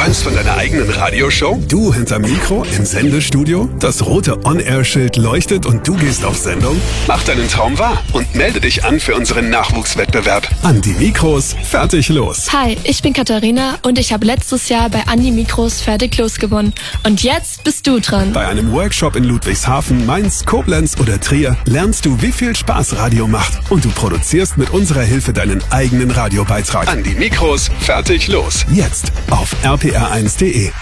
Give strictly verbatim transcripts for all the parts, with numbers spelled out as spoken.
Träumst von deiner eigenen Radioshow? Du hinterm Mikro im Sendestudio? Das rote On-Air-Schild leuchtet und du gehst auf Sendung? Mach deinen Traum wahr und melde dich an für unseren Nachwuchswettbewerb. An die Mikros, fertig, los. Hi, ich bin Katharina und ich habe letztes Jahr bei An die Mikros fertig los gewonnen. Und jetzt bist du dran. Bei einem Workshop in Ludwigshafen, Mainz, Koblenz oder Trier lernst du, wie viel Spaß Radio macht. Und du produzierst mit unserer Hilfe deinen eigenen Radiobeitrag. An die Mikros, fertig, los. Jetzt auf r p r eins punkt d e.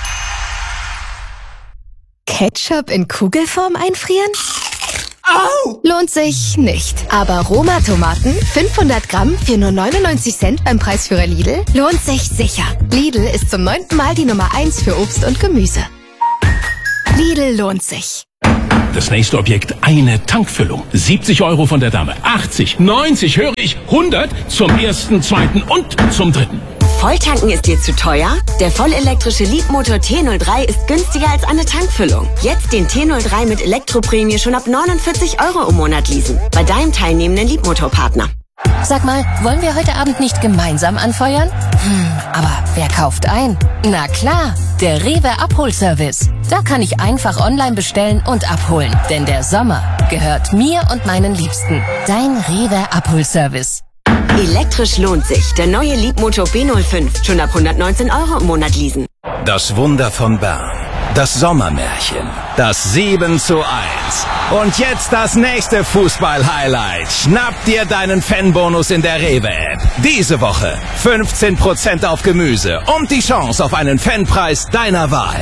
Ketchup in Kugelform einfrieren? Au! Lohnt sich nicht. Aber Roma-Tomaten, fünfhundert Gramm für nur neunundneunzig Cent beim Preisführer Lidl, lohnt sich sicher. Lidl ist zum neunten Mal die Nummer eins für Obst und Gemüse. Lidl lohnt sich. Das nächste Objekt, eine Tankfüllung. siebzig Euro von der Dame. achtzig, neunzig, höre ich, hundert zum ersten, zweiten und zum dritten. Volltanken ist dir zu teuer? Der vollelektrische Leapmotor T null drei ist günstiger als eine Tankfüllung. Jetzt den T null drei mit Elektroprämie schon ab neunundvierzig Euro im Monat leasen. Bei deinem teilnehmenden Leapmotor-Partner. Sag mal, wollen wir heute Abend nicht gemeinsam anfeuern? Hm, aber wer kauft ein? Na klar, der Rewe Abholservice. Da kann ich einfach online bestellen und abholen. Denn der Sommer gehört mir und meinen Liebsten. Dein Rewe Abholservice. Elektrisch lohnt sich. Der neue Leapmotor B null fünf. Schon ab hundertneunzehn Euro im Monat leasen. Das Wunder von Bern. Das Sommermärchen. Das sieben zu eins. Und jetzt das nächste Fußball-Highlight. Schnapp dir deinen Fanbonus in der Rewe-App. Diese Woche fünfzehn Prozent auf Gemüse und die Chance auf einen Fanpreis deiner Wahl.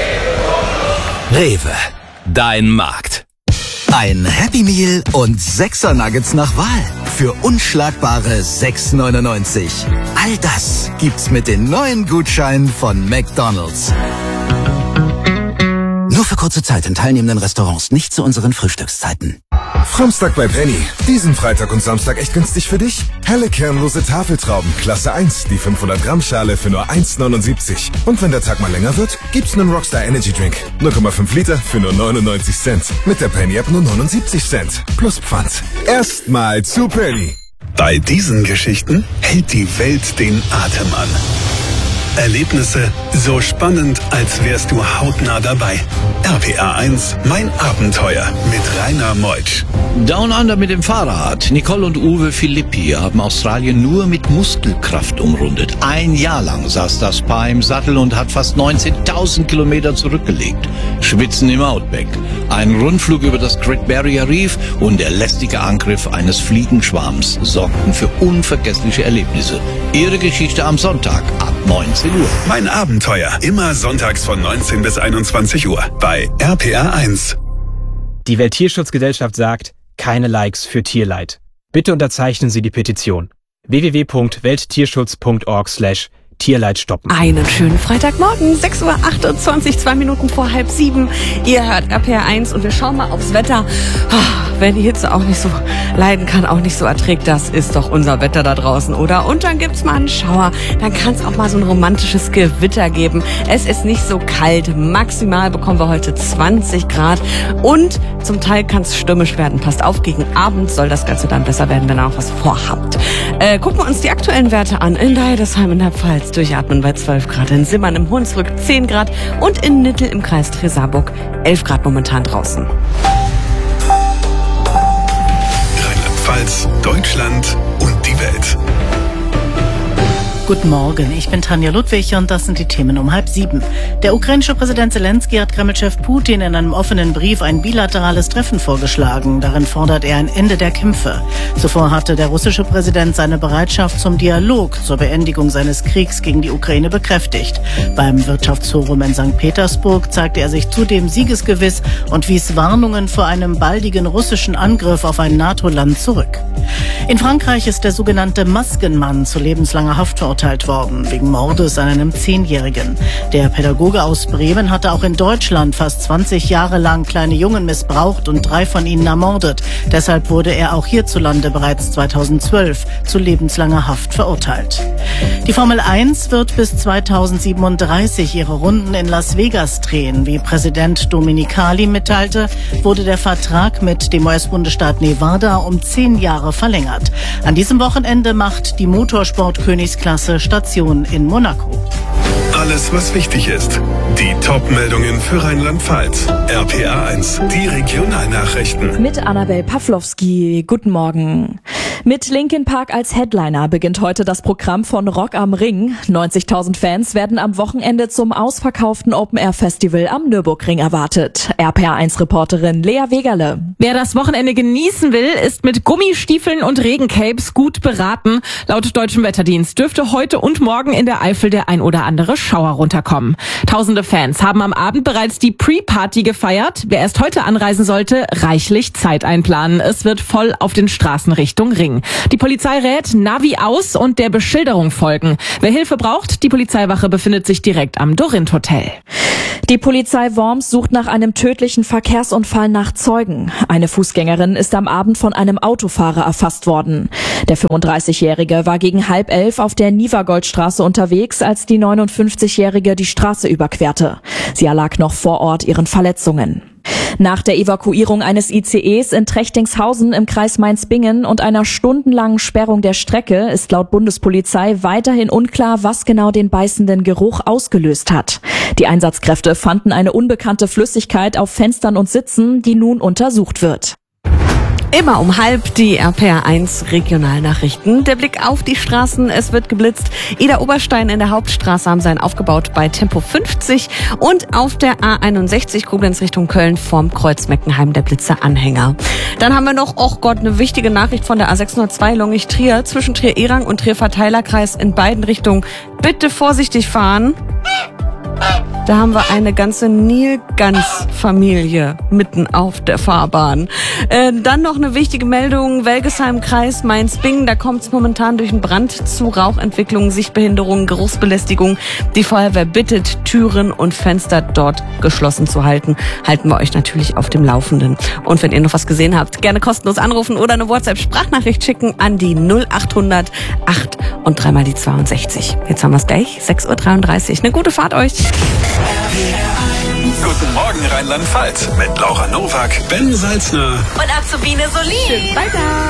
Rewe. Dein Markt. Ein Happy Meal und Sechser Nuggets nach Wahl für unschlagbare sechs neunundneunzig. All das gibt's mit den neuen Gutscheinen von McDonald's. Nur für kurze Zeit in teilnehmenden Restaurants, nicht zu unseren Frühstückszeiten. Fromstag bei Penny. Diesen Freitag und Samstag echt günstig für dich? Helle kernlose Tafeltrauben, Klasse eins, die fünfhundert Gramm Schale für nur eins neunundsiebzig. Und wenn der Tag mal länger wird, gibt's einen Rockstar Energy Drink. null Komma fünf Liter für nur neunundneunzig Cent. Mit der Penny App nur neunundsiebzig Cent. Plus Pfand. Erstmal zu Penny. Bei diesen Geschichten hält die Welt den Atem an. Erlebnisse so spannend, als wärst du hautnah dabei. R P R eins, mein Abenteuer mit Rainer Meutsch. Down Under mit dem Fahrrad. Nicole und Uwe Filippi haben Australien nur mit Muskelkraft umrundet. Ein Jahr lang saß das Paar im Sattel und hat fast neunzehntausend Kilometer zurückgelegt. Schwitzen im Outback. Ein Rundflug über das Great Barrier Reef und der lästige Angriff eines Fliegenschwarms sorgten für unvergessliche Erlebnisse. Ihre Geschichte am Sonntag ab neunzehn Uhr. Mein Abenteuer. Immer sonntags von neunzehn bis einundzwanzig Uhr bei R P R eins. Die Welttierschutzgesellschaft sagt, keine Likes für Tierleid. Bitte unterzeichnen Sie die Petition. w w w punkt welttierschutz punkt org slash Tierleid stoppen. Einen schönen Freitagmorgen, sechs Uhr achtundzwanzig, zwei Minuten vor halb sieben. Ihr hört R P R eins und wir schauen mal aufs Wetter. Wer die Hitze auch nicht so leiden kann, auch nicht so erträgt, das ist doch unser Wetter da draußen, oder? Und dann gibt's mal einen Schauer, dann kann es auch mal so ein romantisches Gewitter geben. Es ist nicht so kalt, maximal bekommen wir heute zwanzig Grad und zum Teil kann es stürmisch werden. Passt auf, gegen Abend soll das Ganze dann besser werden, wenn ihr noch was vorhabt. Äh, gucken wir uns die aktuellen Werte an. In Deidesheim in der Pfalz durchatmen bei zwölf Grad, in Simmern im Hunsrück zehn Grad und in Nittel im Kreis Tresa-Burg elf Grad momentan draußen. Rheinland-Pfalz, Deutschland und die Welt. Guten Morgen, ich bin Tanja Ludwig und das sind die Themen um halb sieben. Der ukrainische Präsident Zelensky hat Kreml-Chef Putin in einem offenen Brief ein bilaterales Treffen vorgeschlagen. Darin fordert er ein Ende der Kämpfe. Zuvor hatte der russische Präsident seine Bereitschaft zum Dialog zur Beendigung seines Kriegs gegen die Ukraine bekräftigt. Beim Wirtschaftsforum in Sankt Petersburg zeigte er sich zudem siegesgewiss und wies Warnungen vor einem baldigen russischen Angriff auf ein NATO-Land zurück. In Frankreich ist der sogenannte Maskenmann zu lebenslanger Haft verurteilt worden, wegen Mordes an einem Zehnjährigen. Der Pädagoge aus Bremen hatte auch in Deutschland fast zwanzig Jahre lang kleine Jungen missbraucht und drei von ihnen ermordet. Deshalb wurde er auch hierzulande bereits zweitausendzwölf zu lebenslanger Haft verurteilt. Die Formel eins wird bis zweitausendsiebenunddreißig ihre Runden in Las Vegas drehen. Wie Präsident Dominicali mitteilte, wurde der Vertrag mit dem U S-Bundesstaat Nevada um zehn Jahre verlängert. An diesem Wochenende macht die Motorsport-Königsklasse Station in Monaco. alles, was wichtig ist. Die Top-Meldungen für Rheinland-Pfalz. R P R eins, die Regionalnachrichten. Mit Annabel Pawlowski. Guten Morgen. Mit Linkin Park als Headliner beginnt heute das Programm von Rock am Ring. neunzigtausend Fans werden am Wochenende zum ausverkauften Open-Air-Festival am Nürburgring erwartet. R P R eins Reporterin Lea Wegerle. Wer das Wochenende genießen will, ist mit Gummistiefeln und Regencapes gut beraten. Laut deutschem Wetterdienst dürfte heute und morgen in der Eifel der ein oder andere Schauer runterkommen. Tausende Fans haben am Abend bereits die Pre-Party gefeiert. Wer erst heute anreisen sollte, reichlich Zeit einplanen. Es wird voll auf den Straßen Richtung Ring. Die Polizei rät, Navi aus und der Beschilderung folgen. Wer Hilfe braucht, die Polizeiwache befindet sich direkt am Dorint Hotel. Die Polizei Worms sucht nach einem tödlichen Verkehrsunfall nach Zeugen. Eine Fußgängerin ist am Abend von einem Autofahrer erfasst worden. Der fünfunddreißigjährige war gegen halb elf auf der Nivergoldstraße unterwegs, als die neunundfünfzigjährige die Straße überquerte. Sie erlag noch vor Ort ihren Verletzungen. Nach der Evakuierung eines I C Es in Trechtingshausen im Kreis Mainz-Bingen und einer stundenlangen Sperrung der Strecke ist laut Bundespolizei weiterhin unklar, was genau den beißenden Geruch ausgelöst hat. Die Einsatzkräfte fanden eine unbekannte Flüssigkeit auf Fenstern und Sitzen, die nun untersucht wird. Immer um halb die R P R eins Regionalnachrichten. Der Blick auf die Straßen, es wird geblitzt. Ida Oberstein in der Hauptstraße haben sein aufgebaut bei Tempo fünfzig und auf der A einundsechzig Koblenz Richtung Köln vorm Kreuz Meckenheim der Blitzeranhänger. Dann haben wir noch, oh Gott, eine wichtige Nachricht von der A sechshundertzwei Longich-Trier zwischen Trier-Erang und Trier-Verteilerkreis in beiden Richtungen. Bitte vorsichtig fahren. Da haben wir eine ganze Nilgans-Familie mitten auf der Fahrbahn. Äh, dann noch eine wichtige Meldung, Welgesheim-Kreis Mainz-Bingen. Da kommt es momentan durch einen Brand zu Rauchentwicklungen, Sichtbehinderungen, Geruchsbelästigung. Die Feuerwehr bittet, Türen und Fenster dort geschlossen zu halten. Halten wir euch natürlich auf dem Laufenden. Und wenn ihr noch was gesehen habt, gerne kostenlos anrufen oder eine WhatsApp-Sprachnachricht schicken an die null achthundert acht und dreimal die zweiundsechzig. Jetzt haben wir es gleich, sechs Uhr dreiunddreißig. Eine gute Fahrt euch. Guten Morgen Rheinland-Pfalz mit Laura Nowak, Ben Salzner und Azubine Solin. Weiter.